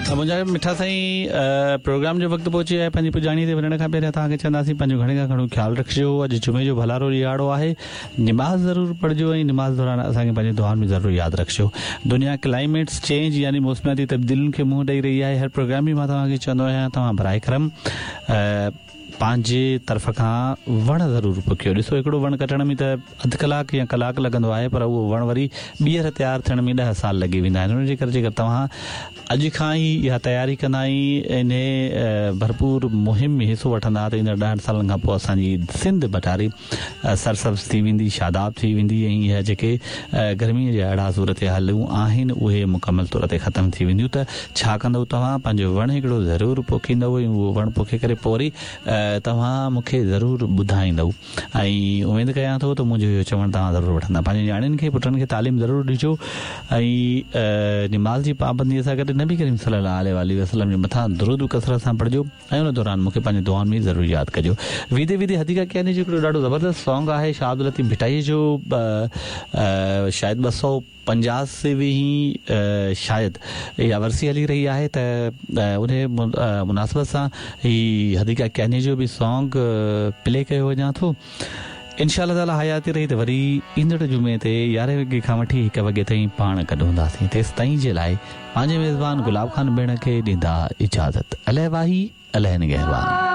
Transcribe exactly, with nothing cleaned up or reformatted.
मुंहिंजा मिठा साईं प्रोग्राम जो वक़्तु पहुची आहे पंहिंजी पुॼाणी ते वञण खां पहिरियों तव्हांखे चवंदासीं पंहिंजो घणे खां घणो ख़्यालु रखिजो। अॼु जुमे जो भलारो ॾियारो आहे, निमाज़ ज़रूरु पढ़िजो ऐं निमाज़ दौरान असांखे पंहिंजे दुआनि में ज़रूरु यादि रखिजो। दुनिया क्लाइमेट्स चेंज यानी मौसमियाती तब्दीलियुनि खे मुंहुं ॾेई रही आहे। हर प्रोग्राम में मां तव्हांखे चवंदो आहियां तव्हां बराए करम पंहिंजे तरफ़ खां वण ज़रूरु पोखियो। ॾिसो हिकिड़ो वणु कटण में त अधु कलाकु या कलाकु लॻंदो आहे, पर उहो वणु वरी ॿीहर तयारु थियण में ॾह साल लॻी वेंदा आहिनि। उनजे करे जेकर तव्हां अॼु खां ई इहा तयारी कंदा ई इन भरपूर मुहिम में हिसो वठंदा त इन ॾहनि सालनि खां पोइ असांजी सिंध बटारी सरसब्ज़ थी वेंदी, शादाब थी वेंदी ऐं इहा जेके गर्मीअ जा अहिड़ा सूरत हालूं आहिनि उहे मुकमल तौर ते ख़तमु थी वेंदियूं। त छा कंदव तव्हां पंहिंजो वणु हिकिड़ो ज़रूरु पोखींदव ऐं उहो वणु पोखे करे पोइ वरी तव्हां मूंखे ज़रूरु ॿुधाईंदव ऐं उमेदु कयां थो त मुंहिंजो इहो चवणु तव्हां ज़रूरु वठंदा। पंहिंजे न्याणियुनि खे पुटनि खे तालीम ज़रूरु ॾिजो ऐं निमाज़ जी पाबंदीअ सां गॾु नबी करीम सल्लल्लाहु अलैहि वसल्लम जे मथां दुरूद कसरत सां पढ़िजो ऐं उन दौरान मूंखे पंहिंजे दुआनि में ज़रूरु यादि कजो। वीदे वीदे हदीका कहने जो हिकिड़ो ॾाढो ज़बरदस्त सॉन्ग आहे शाह अब्दुल लतीफ़ भिटाई जो, शायदि ॿ सौ पंजासीं शायदि इहा वरसी हली रही आहे त उन मुनासिबत सां ही हदीका कहने जो बि सॉन्ग प्ले कयो वञा थो। इंशाअल्लाह ताला हयाती रही त वरी ईंदड़ जुमे ते यारहें वॻे खां वठी हिकु वॻे ताईं पाण कढंदासीं। तेसि ताईं जे लाइ पंहिंजे मेज़बान गुलाब खान भेण खे ॾींदा इजाज़त। अलाए वाही अलाए निगहबान।